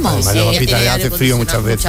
mismo. Además, los hospitales hace frío muchas veces.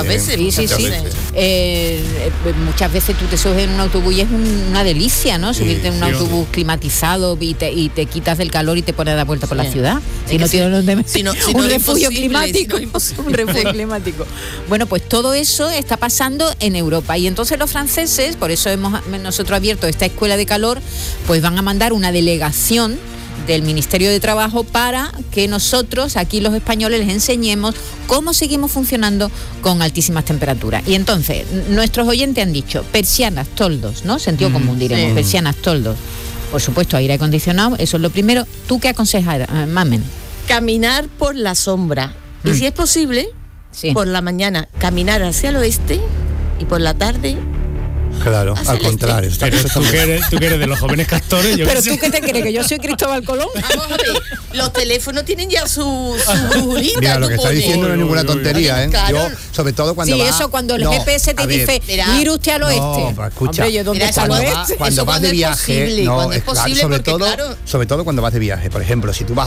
Muchas veces tú te subes en un autobús y es una delicia, ¿no? Subirte en un autobús climatizado y te quitas del calor y te pones a dar vuelta por la ciudad. Si no tienes un refugio climático. Un refugio climático. Bueno, pues todo eso está pasando en Europa. Y entonces los franceses, por eso hemos nosotros abierto esta escuela de calor, pues van a mandar una delegación del Ministerio de Trabajo para que nosotros, aquí los españoles, les enseñemos cómo seguimos funcionando con altísimas temperaturas. Y entonces, nuestros oyentes han dicho, persianas, toldos, ¿no? Sentido común, diremos, persianas, toldos. Por supuesto, aire acondicionado, eso es lo primero. ¿Tú qué aconsejas, Mamen? Caminar por la sombra. Y si es posible, por la mañana, caminar hacia el oeste y por la tarde... Claro, al contrario. Pero tú que eres de los jóvenes castores. Pero tú qué te crees, que yo soy Cristóbal Colón. Vamos a ver, los teléfonos tienen ya su brujulita. Mira, lo que está diciendo no es ninguna tontería, ¿eh? Claro. Yo, sobre todo cuando cuando el GPS te dice, ir usted al oeste. No, pero escucha. Hombre, ¿dónde está el oeste? Cuando vas de viaje, sobre todo cuando vas de viaje. Por ejemplo, si tú vas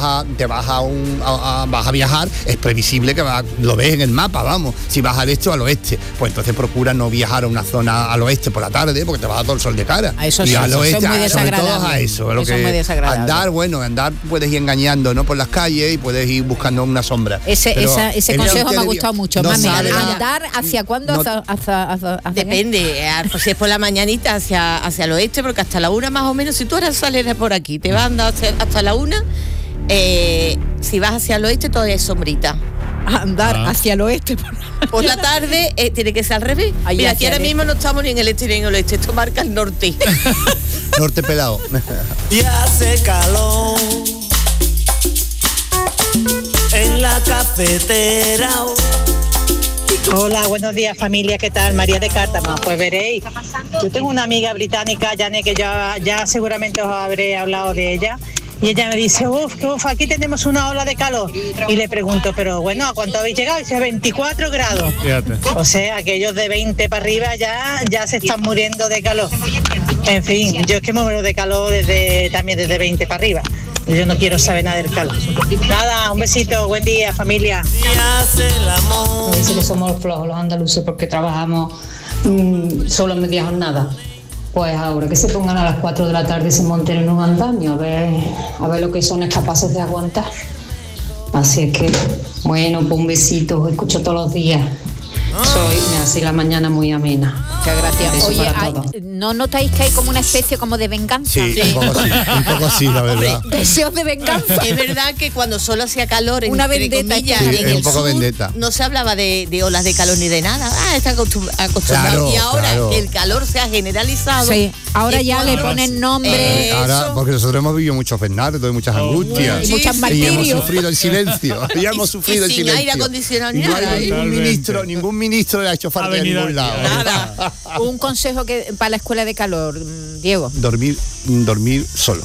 a viajar, es previsible que lo ves en el mapa, vamos. Si vas al este o al oeste, pues entonces procura no viajar a una zona al oeste por la tarde, porque te va a dar todo el sol de cara. A eso y sí, al oeste, eso es muy desagradable. sobre todo a eso. Eso es muy desagradable. Andar puedes ir engañando, ¿no? Por las calles y puedes ir buscando una sombra. Ese consejo me ha gustado mucho. No Mami, andar ¿hacia cuándo? Depende, si es por la mañanita hacia el oeste, porque hasta la 1 más o menos, si tú ahora sales de por aquí, te vas a andar hasta la 1, si vas hacia el oeste todavía es sombrita. Andar hacia el oeste por la tarde tiene que ser al revés. Mira, aquí ahora mismo no estamos ni en el este ni en el oeste, esto marca el norte. Norte pelado. Y hace calor en la cafetera. Hola, buenos días familia, ¿qué tal? María de Cártama. Pues veréis, yo tengo una amiga británica, Janet, que ya seguramente os habré hablado de ella. Y ella me dice, aquí tenemos una ola de calor. Y le pregunto, pero bueno, ¿a cuánto habéis llegado? Y dice, 24 grados. Fíjate. O sea, aquellos de 20 para arriba ya se están muriendo de calor. En fin, yo es que me muero de calor también desde 20 para arriba. Yo no quiero saber nada del calor. Nada, un besito, buen día, familia. A veces que somos flojos los andaluces porque trabajamos solo en media jornada. Pues ahora que se pongan a las 4 de la tarde y se monten en un andamio, a ver lo que son capaces de aguantar. Así es que, bueno, pues un besito, os escucho todos los días. Me hace la mañana muy amena. Muchas gracias. Oye, ¿no notáis que hay como una especie como de venganza? Sí, un poco sí, la verdad. Deseos de venganza. Es verdad que cuando solo hacía calor, una vendetta, comillas, en el sur, no se hablaba de olas de calor ni de nada. Está acostumbrado. Claro, y ahora claro. El calor se ha generalizado. Sí, ahora ya le ponen nombre. Ahora, porque nosotros hemos vivido muchos Bernardos y muchas angustias. Y muchas martirios. Y hemos sufrido el silencio. Ya hemos sufrido el silencio. Sin aire acondicionado ni nada. No hay ningún ministro le ha hecho falta de ningún lado. Nada. Un consejo para la escuela de calor, Diego. Dormir solo.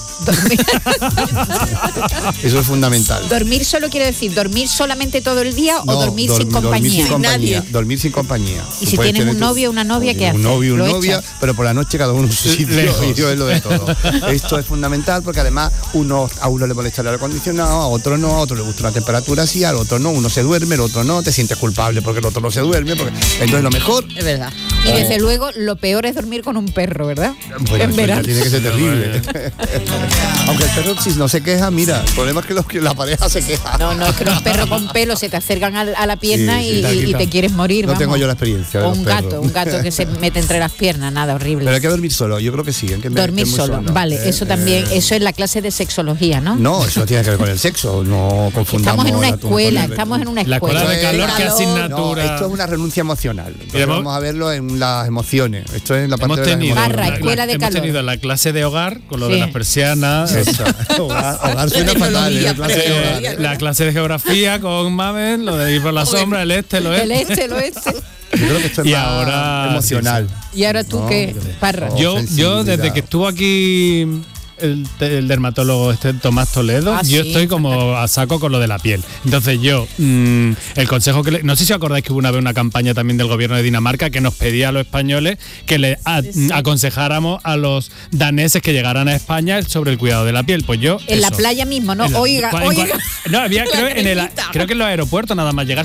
Eso es fundamental. ¿Dormir solo quiere decir dormir solamente todo el día o dormir sin compañía? Dormir sin compañía. Y si tienes un novio o una novia, ¿qué haces? Un novio o una novia, pero por la noche cada uno en su sitio y yo es lo de todo. Esto es fundamental porque además a uno le molesta el aire acondicionado, a otro no, a otro le gusta una temperatura así, al otro no, uno se duerme, el otro no, te sientes culpable porque el otro no se duerme, entonces lo mejor... Es verdad. Y desde luego lo peor es dormir con un perro, ¿verdad? Bueno, en verano. Tiene que ser terrible. Aunque el perro si no se queja, mira, el problema es que la pareja se queja. No, es que los perros con pelo se te acercan a la pierna y te quieres morir. No tengo yo la experiencia. O un gato que se mete entre las piernas, nada, horrible. Pero hay que dormir solo, yo creo que sí. Dormir solo, vale, eso también, eso es la clase de sexología, ¿no? No, eso no tiene que ver con el sexo, no confundamos. Estamos en una escuela. La escuela de calor, ¿qué asignatura? No, esto es una renuncia emocional. Vamos a verlo en las emociones. Esto es en la parte de las emociones. Escuela de calor. Hemos tenido la clase de hogar con lo de las persianas. Hogar suena fatal. La clase de geografía con Mamen, lo de ir por la sombra, el este, el oeste. El oeste. Yo creo que esto es más emocional. ¿Y ahora tú qué, Parra? Yo desde que estuvo aquí el dermatólogo Tomás Toledo, yo estoy como a saco con lo de la piel. Entonces yo, el consejo que no sé si os acordáis que hubo una vez una campaña también del gobierno de Dinamarca que nos pedía a los españoles que le aconsejáramos a los daneses que llegaran a España sobre el cuidado de la piel. Pues yo... En la playa mismo, ¿no? Oiga. No, había creo que en los aeropuertos nada más llegar